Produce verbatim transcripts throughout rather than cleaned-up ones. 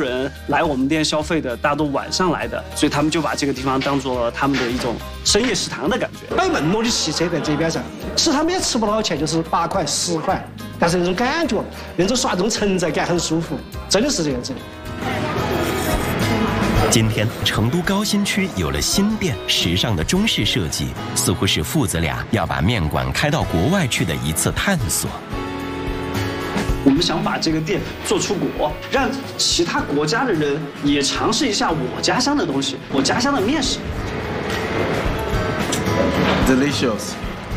人来我们店消费的大多晚上来的，所以他们就把这个地方当做他们的一种深夜食堂的感觉。 摆门罗的汽车在这边上，其实他们也吃不到钱，就是八块、十块，但是那种感觉，那种耍这种存在感很舒服，真的是这样子。 今天，成都高新区有了新店，时尚的中式设计，似乎是父子俩要把面馆开到国外去的一次探索。 我们想把这个店做出国，让其他国家的人也尝试一下我家乡的东西，我家乡的面食。 Delicious。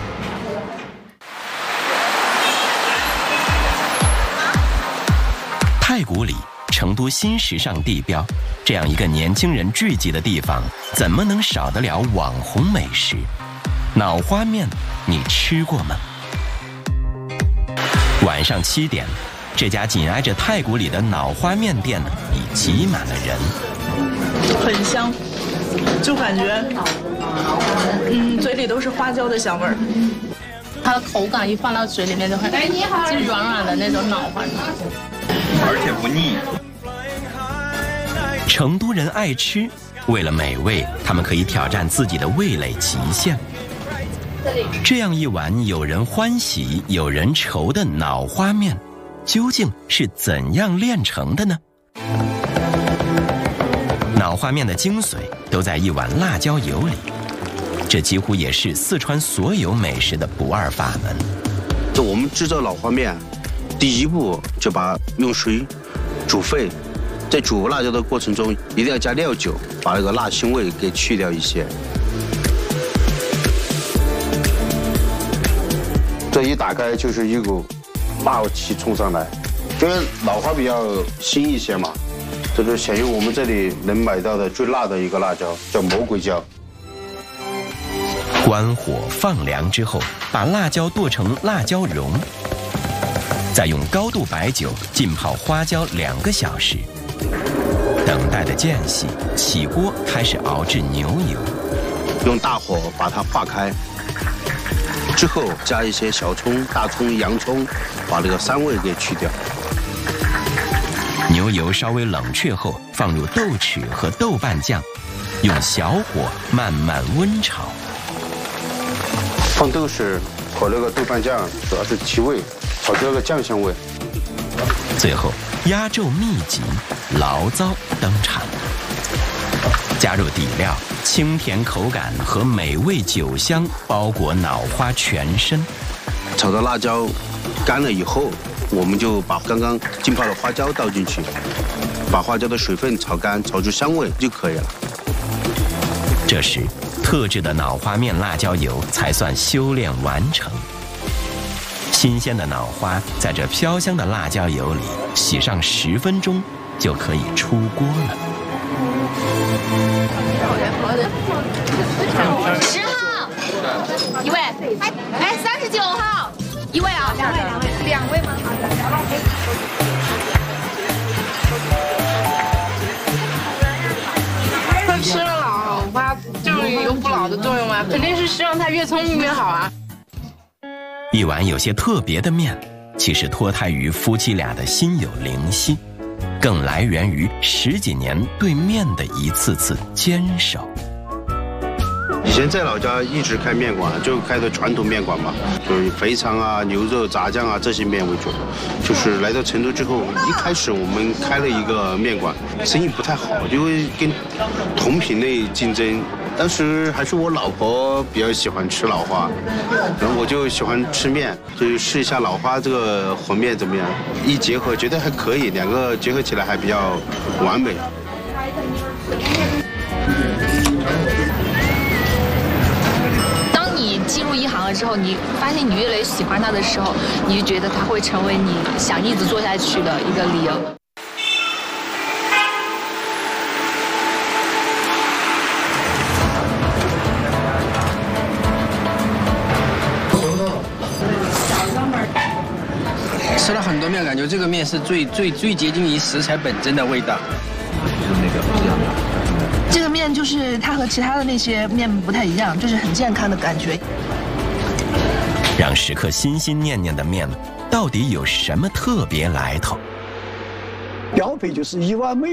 太古里，成都新时尚地标，这样一个年轻人聚集的地方，怎么能少得了网红美食？脑花面，你吃过吗？晚上七点，这家紧挨着太古里的脑花面店已挤满了人。 很香，就感觉，嗯，嘴里都是花椒的香味儿。 它的口感一放到嘴里面就很，就软软的那种脑花面。 而且不腻。 成都人爱吃，为了美味，他们可以挑战自己的味蕾极限。这样一碗有人欢喜有人愁的脑花面，究竟是怎样炼成的呢？脑花面的精髓都在一碗辣椒油里，这几乎也是四川所有美食的不二法门。 就我们制造脑花面。 第一步就把用水煮沸，在煮辣椒的过程中一定要加料酒，把那个辣腥味给去掉一些。这一打开就是一股辣气冲上来，因为脑花比较新一些嘛，这就选用我们这里能买到的最辣的一个辣椒，叫魔鬼椒。 关火放凉之后，把辣椒剁成辣椒蓉。 再用高度白酒浸泡花椒两个小时，等待的间隙，起锅开始熬制牛油， 用大火把它化开，之后加一些小葱、大葱、洋葱，把那个膻味给去掉。 牛油稍微冷却后，放入豆豉和豆瓣酱，用小火慢慢温炒。 放豆豉和那个豆瓣酱，主要是提味。 炒出那个酱香味， 最后压轴秘籍醪糟登场，加入底料，清甜口感和美味酒香包裹脑花全身。 炒的辣椒干了以后，我们就把刚刚浸泡的花椒倒进去，把花椒的水分炒干，炒出香味就可以了。 这时，特制的脑花面辣椒油才算修炼完成。 新鲜的脑花在这飘香的辣椒油里洗上十分钟，就可以出锅了。 十号，一位，哎，三十九号，一位啊，两位，两位，两位吗？ 他吃了脑花就有补脑的作用啊，肯定是希望他越聪明越好啊。 一碗有些特别的面，其实脱胎于夫妻俩的心有灵犀，更来源于十几年对面的一次次坚守。 以前在老家一直开面馆，就开的传统面馆嘛，就是肥肠啊、牛肉、炸酱啊这些面为主。就是来到成都之后，一开始我们开了一个面馆，生意不太好，就会跟同品类竞争。 当时还是我老婆比较喜欢吃脑花，然后我就喜欢吃面，就试一下脑花这个混面怎么样，一结合觉得还可以，两个结合起来还比较完美。 当你进入一行了之后，你发现你越来越喜欢它的时候，你就觉得它会成为你想一直做下去的一个理由。 吃了很多面，感觉这个面是最最最接近于食材本真的味道。 这个面就是它和其他的那些面不太一样，就是很健康的感觉。 让食客心心念念的面，到底有什么特别来头？ 标配就是一碗美